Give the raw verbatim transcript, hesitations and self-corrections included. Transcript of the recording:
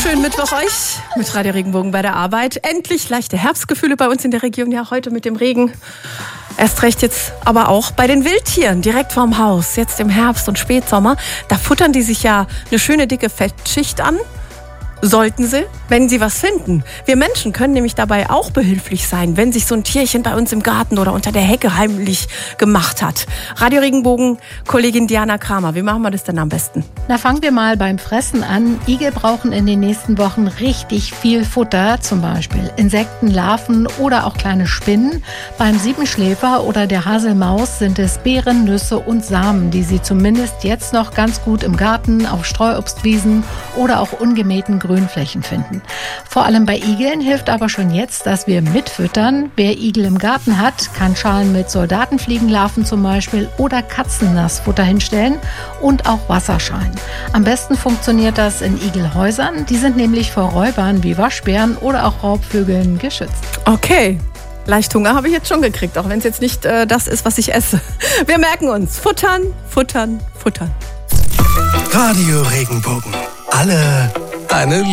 schönen Mittwoch euch mit Radio Regenbogen bei der Arbeit. Endlich leichte Herbstgefühle bei uns in der Region. Ja, heute mit dem Regen. Erst recht jetzt aber auch bei den Wildtieren direkt vorm Haus. Jetzt im Herbst und Spätsommer. Da futtern die sich ja eine schöne dicke Fettschicht an. Sollten sie, wenn sie was finden. Wir Menschen können nämlich dabei auch behilflich sein, wenn sich so ein Tierchen bei uns im Garten oder unter der Hecke heimlich gemacht hat. Radio Regenbogen, Kollegin Diana Kramer, wie machen wir das denn am besten? Na, fangen wir mal beim Fressen an. Igel brauchen in den nächsten Wochen richtig viel Futter, zum Beispiel Insekten, Larven oder auch kleine Spinnen. Beim Siebenschläfer oder der Haselmaus sind es Beeren, Nüsse und Samen, die sie zumindest jetzt noch ganz gut im Garten, auf Streuobstwiesen oder auch ungemähten Grünflächen finden. Vor allem bei Igeln hilft aber schon jetzt, dass wir mitfüttern. Wer Igel im Garten hat, kann Schalen mit Soldatenfliegenlarven zum Beispiel oder Katzennassfutter hinstellen und auch Wasserschalen. Am besten funktioniert das in Igelhäusern. Die sind nämlich vor Räubern wie Waschbären oder auch Raubvögeln geschützt. Okay. Leicht Hunger habe ich jetzt schon gekriegt, auch wenn es jetzt nicht äh, das ist, was ich esse. Wir merken uns. Futtern, futtern, futtern. Radio Regenbogen. Alle eine